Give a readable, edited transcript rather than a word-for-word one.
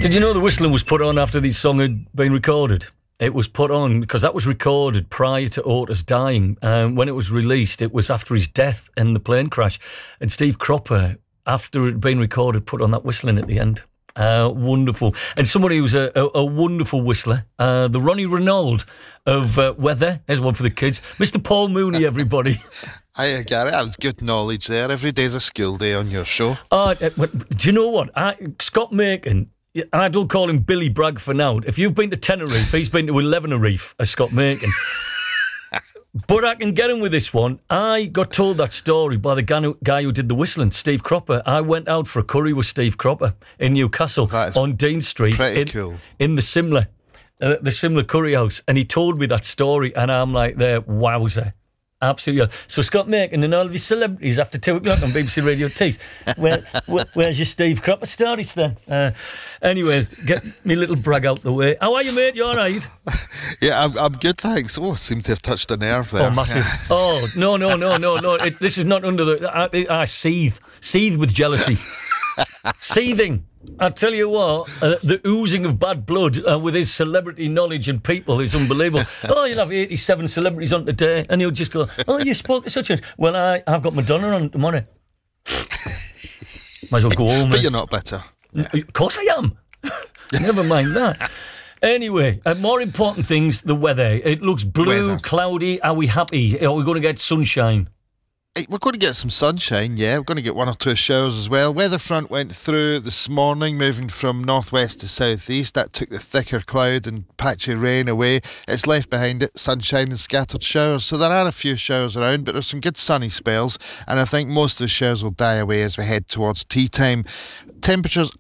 Did you know the whistling was put on after the song had been recorded? It was put on because that was recorded prior to Otis dying. When it was released, it was after his death in the plane crash. And Steve Cropper, after it had been recorded, put on that whistling at the end. Wonderful. And somebody who's a wonderful whistler, the Ronnie Renauld of Weather. There's one for the kids. Mr. Paul Mooney, everybody. Hiya, Gary. That's good knowledge there. Every day's a school day on your show. Do you know what? Scott Macon, I don't call him Billy Bragg for now. If you've been to Tenerife, he's been to 11 Reef as Scott Macon. But I can get him with this one. I got told that story by the guy who did the whistling, Steve Cropper. I went out for a curry with Steve Cropper in Newcastle on Dean Street. Cool. In the Simla Curry House. And he told me that story, and I'm like, wowzer. Absolutely. So Scott Macon and all of his celebrities after 2 o'clock on BBC Radio Tees. Where's your Steve Cropper stories then? Anyways, get me little brag out the way. How are you, mate? You all right? Yeah, I'm good, thanks. Oh, I seem to have touched a nerve there. Oh, massive. Oh, no. This is not under the... I seethe with jealousy. Seething. I tell you what, the oozing of bad blood with his celebrity knowledge and people is unbelievable. Oh, you'll have 87 celebrities on today, and he'll just go, oh, you spoke to such a... Well, I've got Madonna on tomorrow. Might as well go home. But you're not bitter. Yeah. Of course I am. Never mind that. Anyway, more important things, the weather. It looks blue, cloudy. Are we happy? Are we going to get sunshine? We're going to get some sunshine, yeah. We're going to get 1 or 2 showers as well. Weather front went through this morning, moving from northwest to southeast. That took the thicker cloud and patchy rain away. It's left behind it sunshine and scattered showers. So there are a few showers around, but there's some good sunny spells. And I think most of the showers will die away as we head towards tea time. Temperatures